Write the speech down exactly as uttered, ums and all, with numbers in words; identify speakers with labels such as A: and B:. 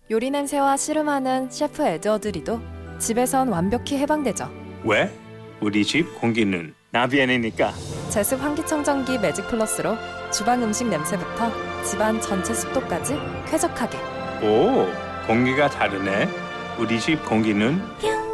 A: 요리 냄새와 씨름하는 셰프 에드워드 리도 집에선 완벽히 해방되죠.
B: 왜? 우리 집 공기는 나비엔이니까.
A: 제습 환기청정기 매직 플러스로 주방 음식 냄새부터 집안 전체 습도까지 쾌적하게.
B: 오, 공기가 다르네. 우리 집 공기는
C: 뿅